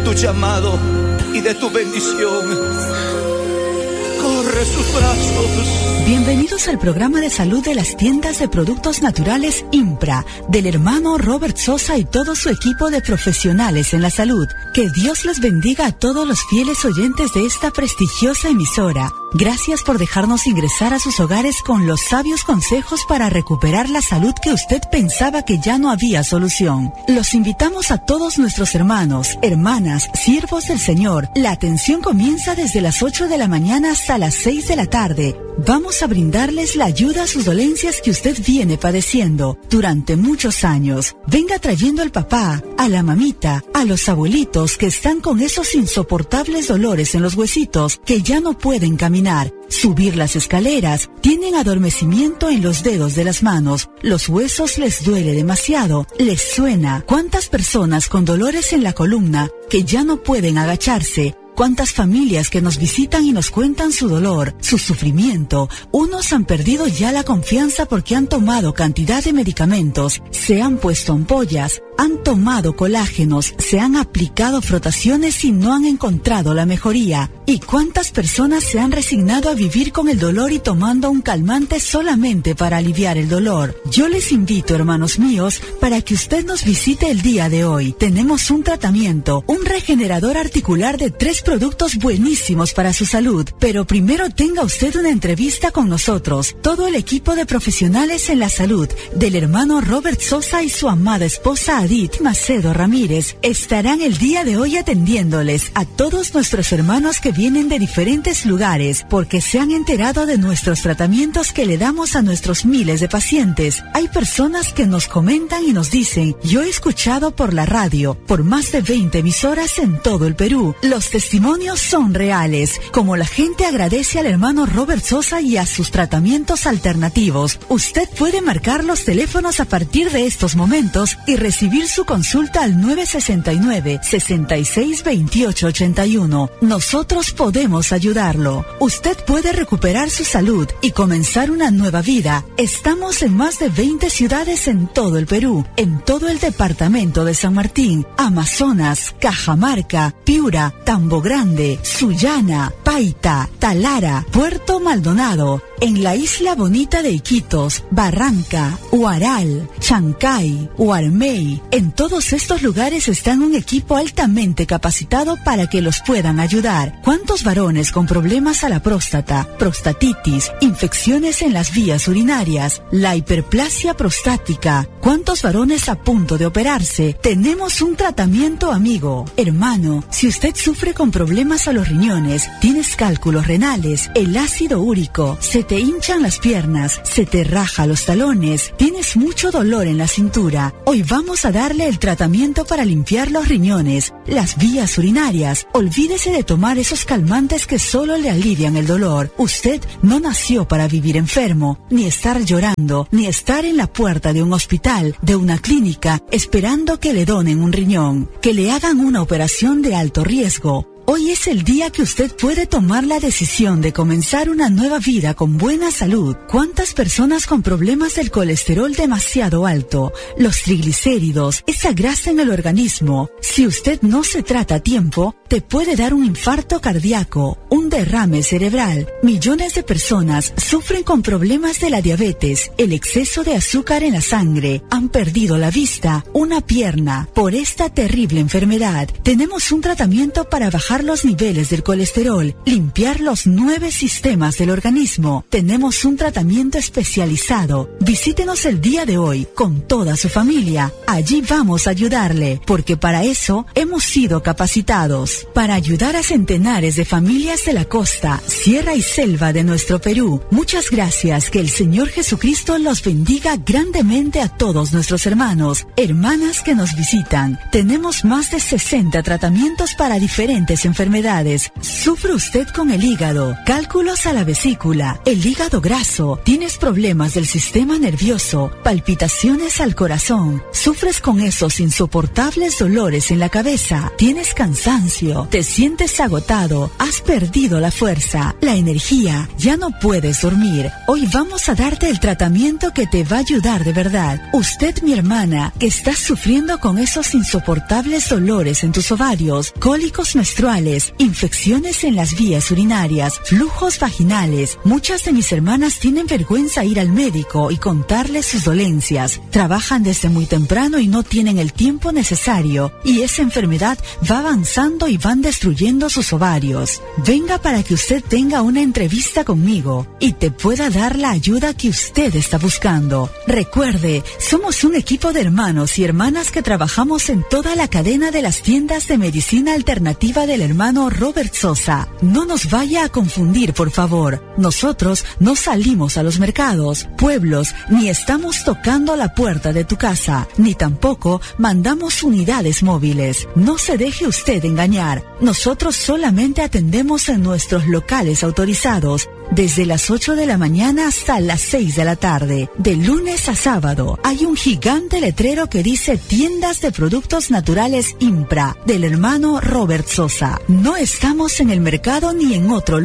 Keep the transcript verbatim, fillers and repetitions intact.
tu llamado y de tu bendición. Corre sus brazos. Bienvenidos al programa de salud de las tiendas de productos naturales IMPRA, del hermano Robert Sosa y todo su equipo de profesionales en la salud. Que Dios les bendiga a todos los fieles oyentes de esta prestigiosa emisora. Gracias por dejarnos ingresar a sus hogares con los sabios consejos para recuperar la salud que usted pensaba que ya no había solución. Los invitamos a todos nuestros hermanos, hermanas, siervos del Señor. La atención comienza desde las ocho de la mañana hasta las seis de la tarde. Vamos a brindarles la ayuda a sus dolencias que usted viene padeciendo durante muchos años. Venga trayendo al papá, a la mamita, a los abuelitos que están con esos insoportables dolores en los huesitos que ya no pueden caminar, subir las escaleras, tienen adormecimiento en los dedos de las manos, los huesos les duele demasiado, les suena. ¿Cuántas personas con dolores en la columna que ya no pueden agacharse? ¿Cuántas familias que nos visitan y nos cuentan su dolor, su sufrimiento? Unos han perdido ya la confianza porque han tomado cantidad de medicamentos, se han puesto ampollas, han tomado colágenos, se han aplicado frotaciones y no han encontrado la mejoría. ¿Y cuántas personas se han resignado a vivir con el dolor y tomando un calmante solamente para aliviar el dolor? Yo les invito, hermanos míos, para que usted nos visite el día de hoy. Tenemos un tratamiento, un regenerador articular de tres productos buenísimos para su salud. Pero primero tenga usted una entrevista con nosotros. Todo el equipo de profesionales en la salud del hermano Robert Sosa y su amada esposa Adit Macedo Ramírez estarán el día de hoy atendiéndoles a todos nuestros hermanos que vienen de diferentes lugares porque se han enterado de nuestros tratamientos que le damos a nuestros miles de pacientes. Hay personas que nos comentan y nos dicen: yo he escuchado por la radio, por más de veinte emisoras en todo el Perú. Los testimonios son reales, como la gente agradece al hermano Robert Sosa y a sus tratamientos alternativos. Usted puede marcar los teléfonos a partir de estos momentos y recibir su consulta al nueve sesenta y nueve, sesenta y seis, veintiocho ochenta y uno. Nosotros podemos ayudarlo. Usted puede recuperar su salud y comenzar una nueva vida. Estamos en más de veinte ciudades en todo el Perú, en todo el departamento de San Martín, Amazonas, Cajamarca, Piura, Tambo Grande, Sullana, Paita, Talara, Puerto Maldonado, en la isla bonita de Iquitos, Barranca, Huaral, Chancay, Huarmey. En todos estos lugares están un equipo altamente capacitado para que los puedan ayudar. ¿Cuántos varones con problemas a la próstata, prostatitis, infecciones en las vías urinarias, la hiperplasia prostática? ¿Cuántos varones a punto de operarse? Tenemos un tratamiento, amigo. Hermano, si usted sufre con problemas a los riñones, tienes cálculos renales, el ácido úrico, se te hinchan las piernas, se te raja los talones, tienes mucho dolor en la cintura, hoy vamos a darle el tratamiento para limpiar los riñones, las vías urinarias. Olvídese de tomar esos calmantes que solo le alivian el dolor. Usted no nació para vivir enfermo, ni estar llorando, ni estar en la puerta de un hospital, de una clínica, esperando que le donen un riñón, que le hagan una operación de alto riesgo. Hoy es el día que usted puede tomar la decisión de comenzar una nueva vida con buena salud. ¿Cuántas personas con problemas del colesterol demasiado alto, los triglicéridos, esa grasa en el organismo? Si usted no se trata a tiempo, te puede dar un infarto cardíaco, un derrame cerebral. Millones de personas sufren con problemas de la diabetes, el exceso de azúcar en la sangre, han perdido la vista, una pierna. Por esta terrible enfermedad, tenemos un tratamiento para bajar los niveles del colesterol, limpiar los nueve sistemas del organismo. Tenemos un tratamiento especializado. Visítenos el día de hoy con toda su familia. Allí vamos a ayudarle, porque para eso hemos sido capacitados. Para ayudar a centenares de familias de la costa, sierra y selva de nuestro Perú. Muchas gracias. Que el Señor Jesucristo los bendiga grandemente a todos nuestros hermanos, hermanas que nos visitan. Tenemos más de sesenta tratamientos para diferentes enfermedades. ¿Sufre usted con el hígado, cálculos a la vesícula, el hígado graso? ¿Tienes problemas del sistema nervioso, palpitaciones al corazón? ¿Sufres con esos insoportables dolores en la cabeza? ¿Tienes cansancio? ¿Te sientes agotado? ¿Has perdido la fuerza, la energía? ¿Ya no puedes dormir? Hoy vamos a darte el tratamiento que te va a ayudar de verdad. Usted, mi hermana, que estás sufriendo con esos insoportables dolores en tus ovarios, cólicos menstruales, infecciones en las vías urinarias, flujos vaginales. Muchas de mis hermanas tienen vergüenza ir al médico y contarles sus dolencias. Trabajan desde muy temprano y no tienen el tiempo necesario, y esa enfermedad va avanzando y van destruyendo sus ovarios. Venga para que usted tenga una entrevista conmigo y te pueda dar la ayuda que usted está buscando. Recuerde, somos un equipo de hermanos y hermanas que trabajamos en toda la cadena de las tiendas de medicina alternativa del hermano Robert Sosa. No nos vaya a confundir, por favor. Nosotros no salimos a los mercados, pueblos, ni estamos tocando la puerta de tu casa, ni tampoco mandamos unidades móviles. No se deje usted engañar. Nosotros solamente atendemos en nuestros locales autorizados, desde las ocho de la mañana hasta las seis de la tarde, de lunes a sábado. Hay un gigante letrero que dice Tiendas de Productos Naturales Impra, del hermano Robert Sosa. No estamos en el mercado ni en otro lugar.